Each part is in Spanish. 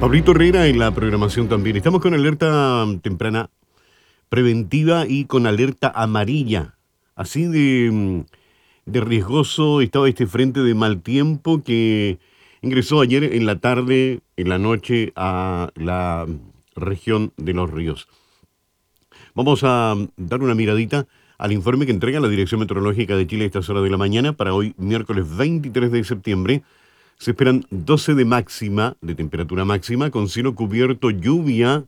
Pablito Herrera en la programación también. Estamos con alerta temprana preventiva y con alerta amarilla. Así de riesgoso estaba este frente de mal tiempo que ingresó ayer en la tarde, en la noche, a la región de Los Ríos. Vamos a dar una miradita al informe que entrega la Dirección Meteorológica de Chile a estas horas de la mañana para hoy, miércoles 23 de septiembre. Se esperan 12 de máxima, de temperatura máxima, con cielo cubierto, lluvia,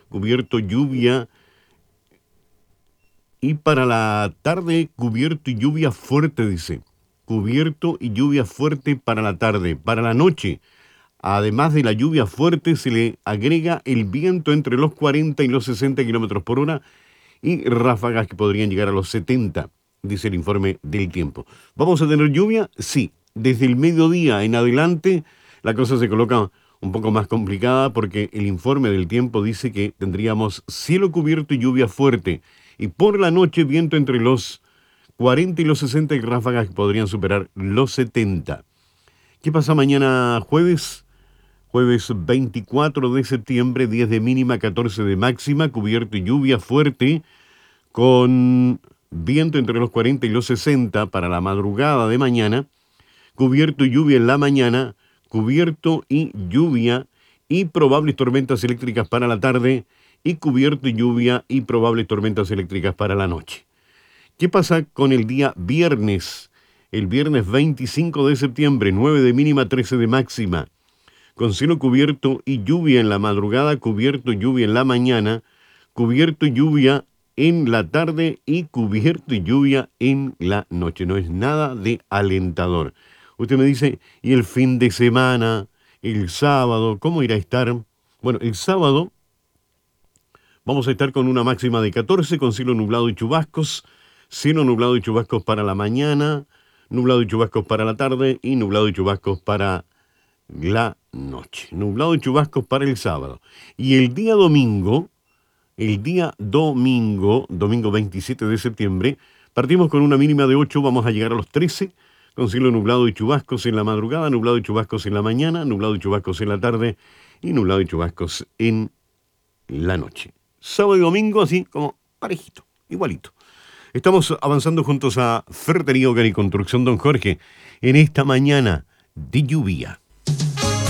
y para la tarde, cubierto y lluvia fuerte, dice. Cubierto y lluvia fuerte para la tarde. Para la noche, además de la lluvia fuerte, se le agrega el viento entre los 40 y los 60 kilómetros por hora y ráfagas que podrían llegar a los 70, dice el informe del tiempo. ¿Vamos a tener lluvia? Sí. Desde el mediodía en adelante, la cosa se coloca un poco más complicada porque el informe del tiempo dice que tendríamos cielo cubierto y lluvia fuerte. Y por la noche, viento entre los 40 y los 60 y ráfagas que podrían superar los 70. ¿Qué pasa mañana jueves? Jueves 24 de septiembre, 10 de mínima, 14 de máxima, cubierto y lluvia fuerte, con viento entre los 40 y los 60 para la madrugada de mañana, cubierto y lluvia en la mañana, cubierto y lluvia y probables tormentas eléctricas para la tarde, y cubierto y lluvia y probables tormentas eléctricas para la noche. ¿Qué pasa con el día viernes? El viernes 25 de septiembre, 9 de mínima, 13 de máxima, con cielo cubierto y lluvia en la madrugada, cubierto y lluvia en la mañana, cubierto y lluvia en la tarde y cubierto y lluvia en la noche. No es nada de alentador. Usted me dice, ¿y el fin de semana, el sábado, cómo irá a estar? Bueno, el sábado vamos a estar con una máxima de 14, con cielo nublado y chubascos, cielo nublado y chubascos para la mañana, nublado y chubascos para la tarde y nublado y chubascos para la noche. Nublado y chubascos para el sábado. Y el día domingo, domingo 27 de septiembre, partimos con una mínima de 8, vamos a llegar a los 13, con cielo nublado y chubascos en la madrugada, nublado y chubascos en la mañana, nublado y chubascos en la tarde y nublado y chubascos en la noche. Sábado y domingo así como parejito, igualito. Estamos avanzando juntos a Ferretería Hogar y Construcción Don Jorge en esta mañana de lluvia.